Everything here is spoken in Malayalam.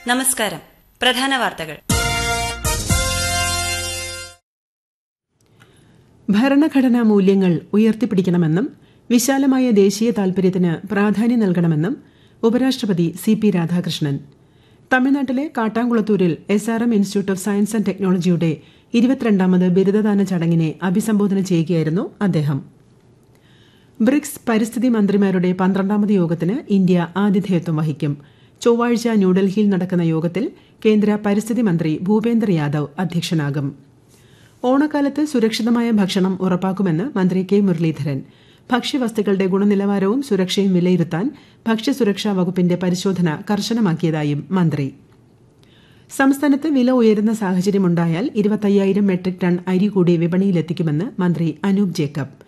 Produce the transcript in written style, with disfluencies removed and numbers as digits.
നമസ്കാരം. പ്രധാന വാർത്തകൾ. ഭരണഘടനാ മൂല്യങ്ങൾ ഉയർത്തിപ്പിടിക്കണമെന്നും വിശാലമായ ദേശീയ താൽപര്യത്തിന് പ്രാധാന്യം നൽകണമെന്നും ഉപരാഷ്ട്രപതി CP രാധാകൃഷ്ണൻ. തമിഴ്നാട്ടിലെ കാട്ടാംകുളത്തൂരിൽ SRM institute of science and ടെക്നോളജിയുടെ 22ാമത് ബിരുദദാന ചടങ്ങിനെ അഭിസംബോധന ചെയ്യുകയായിരുന്നു അദ്ദേഹം. ബ്രിക്സ് പരിസ്ഥിതി മന്ത്രിമാരുടെ 12ാമത് യോഗത്തിന് ഇന്ത്യ ആതിഥേയത്വം വഹിക്കും. ചൊവ്വാഴ്ച ന്യൂഡൽഹിയിൽ നടക്കുന്ന യോഗത്തിൽ കേന്ദ്ര പരിസ്ഥിതി മന്ത്രി ഭൂപേന്ദർ യാദവ് അധ്യക്ഷനാകും. ഓണക്കാലത്ത് സുരക്ഷിതമായ ഭക്ഷണം ഉറപ്പാക്കുമെന്ന് മന്ത്രി K മുരളീധരൻ. ഭക്ഷ്യവസ്തുക്കളുടെ ഗുണനിലവാരവും സുരക്ഷയും വിലയിരുത്താൻ ഭക്ഷ്യസുരക്ഷാ വകുപ്പിന്റെ പരിശോധന കർശനമാക്കിയതായും മന്ത്രി. സംസ്ഥാനത്ത് വില ഉയരുന്ന സാഹചര്യമുണ്ടായാൽ 25,000 മെട്രിക് ടൺ അരി കൂടി വിപണിയിലെത്തിക്കുമെന്ന് മന്ത്രി അനൂപ് ജേക്കബ്.